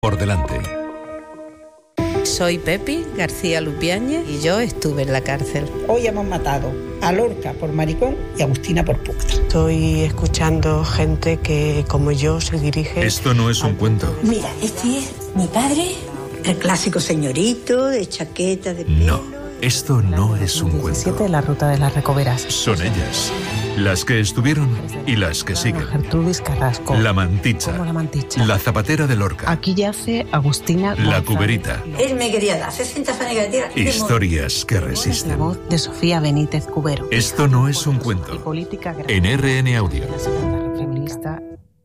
por delante. Soy Pepi García Lupiáñez y yo estuve en la cárcel. Hoy hemos matado a Lorca por maricón y a Agustina por puta. Estoy escuchando gente que, como yo, se dirige... Esto no es un cuento. Mira, este es mi padre, el clásico señorito de chaqueta de pelo. No, esto no es un cuento. La ruta de las Recoveras. Son ellas, las que estuvieron y las que siguen. Gertrudis Carrasco. La Manticha. Como la Manticha. La Zapatera de Lorca. Aquí yace Agustina La González. Cuberita. Él me quería dar 60 fanegas de tierra. Historias que La resisten. voz de Sofía Benítez Cubero. Esto no es un Y cuento. política En RN Audio. La segunda feminista.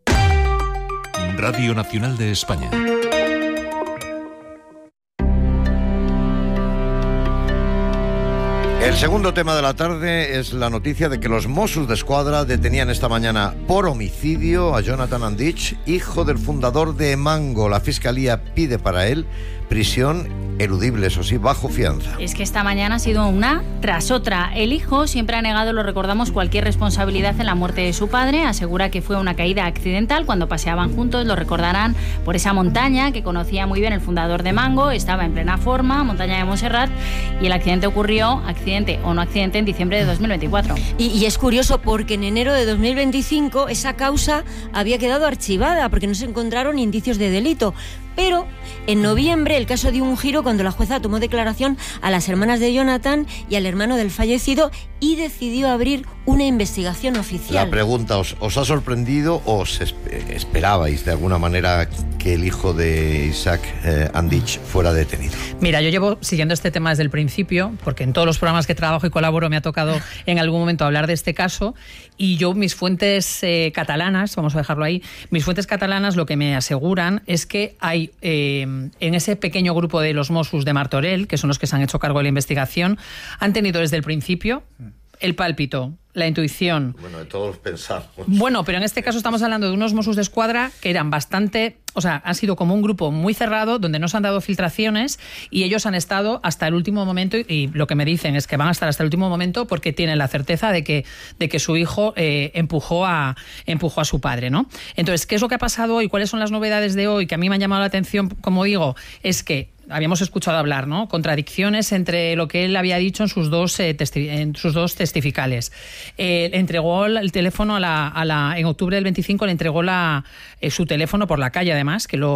Radio Nacional de España. El segundo tema de la tarde es la noticia de que los Mossos d'Esquadra detenían esta mañana por homicidio a Jonathan Andich, hijo del fundador de Emango. La Fiscalía pide para él prisión eludible, eso sí, bajo fianza. Es que esta mañana ha sido una tras otra. El hijo siempre ha negado, lo recordamos, cualquier responsabilidad en la muerte de su padre. Asegura que fue una caída accidental cuando paseaban juntos, lo recordarán, por esa montaña que conocía muy bien el fundador de Emango. Estaba en plena forma, montaña de Montserrat, y el accidente ocurrió, accidente o no accidente, en diciembre de 2024. Y es curioso porque en enero de 2025 esa causa había quedado archivada porque no se encontraron indicios de delito. Pero en noviembre el caso dio un giro cuando la jueza tomó declaración a las hermanas de Jonathan y al hermano del fallecido y decidió abrir una investigación oficial. La pregunta, ¿os ha sorprendido o os esperabais de alguna manera que el hijo de Isaac Andich fuera detenido? Mira, yo llevo siguiendo este tema desde el principio, porque en todos los programas que trabajo y colaboro me ha tocado en algún momento hablar de este caso, y yo, mis fuentes catalanas, vamos a dejarlo ahí, mis fuentes catalanas lo que me aseguran es que hay en ese pequeño grupo de los Mossos de Martorell, que son los que se han hecho cargo de la investigación, han tenido desde el principio el pálpito, la intuición. Bueno, de todos pensamos. Bueno, pero en este caso estamos hablando de unos Mossos d'Esquadra que eran bastante... O sea, han sido como un grupo muy cerrado, donde no se han dado filtraciones, y ellos han estado hasta el último momento, y lo que me dicen es que van a estar hasta el último momento porque tienen la certeza de que su hijo empujó a su padre, ¿no? Entonces, ¿qué es lo que ha pasado hoy? ¿Cuáles son las novedades de hoy? Que a mí me han llamado la atención, como digo, es que habíamos escuchado hablar, ¿no? Contradicciones entre lo que él había dicho en sus dos testificales. Entregó el teléfono en octubre del 25, le entregó su teléfono por la calle, además, que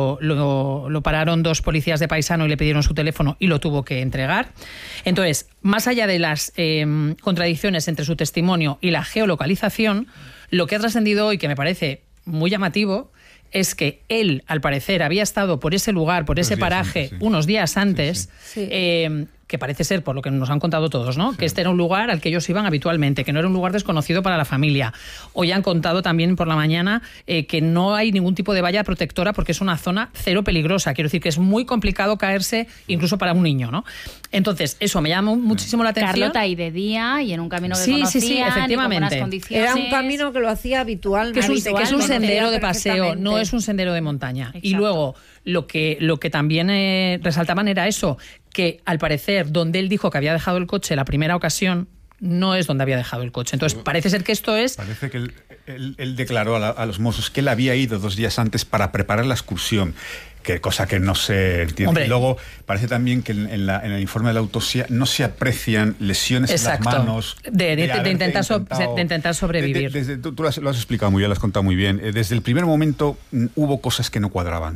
lo pararon dos policías de Paisano y le pidieron su teléfono y lo tuvo que entregar. Entonces, más allá de las contradicciones entre su testimonio y la geolocalización, lo que ha trascendido hoy, que me parece muy llamativo, es que él, al parecer, había estado por ese lugar, por ese paraje, antes, sí, unos días antes, sí. Que parece ser, por lo que nos han contado todos, ¿no? Sí. Que este era un lugar al que ellos iban habitualmente, que no era un lugar desconocido para la familia. Hoy han contado también por la mañana que no hay ningún tipo de valla protectora porque es una zona cero peligrosa. Quiero decir que es muy complicado caerse incluso para un niño, ¿no? Entonces, eso me llama muchísimo la atención. Carlota, y de día, y en un camino que sí, conocían, sí, efectivamente. Y con buenas condiciones. Era un camino que lo hacía habitualmente. Que es un sendero de paseo, no es un sendero de montaña. Exacto. Y luego, lo que también resaltaban era eso, que al parecer donde él dijo que había dejado el coche la primera ocasión no es donde había dejado el coche. Entonces parece ser que esto es... Parece que él declaró a los Mossos que él había ido 2 días antes para preparar la excursión. Cosa que no se entiende. Hombre. Y luego parece también que en el informe de la autopsia no se aprecian lesiones Exacto. en las manos. De intentar sobrevivir. Tú lo has explicado muy bien, lo has contado muy bien. Desde el primer momento hubo cosas que no cuadraban.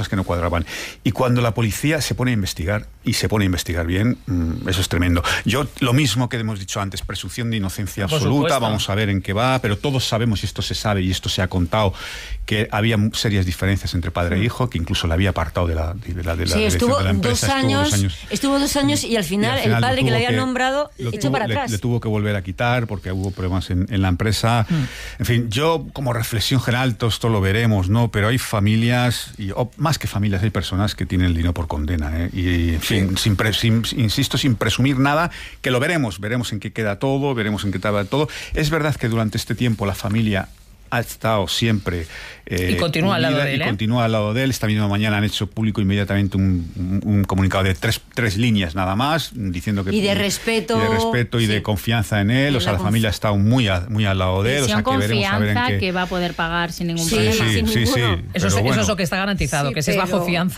Y cuando la policía se pone a investigar, y se pone a investigar bien, eso es tremendo. Yo, lo mismo que hemos dicho antes, presunción de inocencia absoluta, vamos a ver en qué va, pero todos sabemos, y esto se sabe, y esto se ha contado, que había serias diferencias entre padre e hijo, que incluso la había apartado de la dirección de la empresa. Estuvo 2 años y al final el padre que le había nombrado echó para atrás. Le tuvo que volver a quitar porque hubo problemas en la empresa. En fin, yo como reflexión general, todo esto lo veremos, ¿no? Pero hay familias, o más que familias, hay personas que tienen el dinero por condena, ¿eh? Y en fin, insisto, sin presumir nada, que lo veremos en qué queda todo, veremos en qué queda todo. Es verdad que durante este tiempo la familia ha estado siempre y continúa al lado de él. Y continúa al lado de él. Esta misma mañana han hecho público inmediatamente un comunicado de tres líneas nada más, diciendo que... Y de respeto. Y de confianza en él. O sea, la familia ha estado muy al lado de él. O sea, que veremos a ver en qué... que va a poder pagar sin ningún Sí, problema. sí. Eso es lo que está garantizado, que es bajo fianza.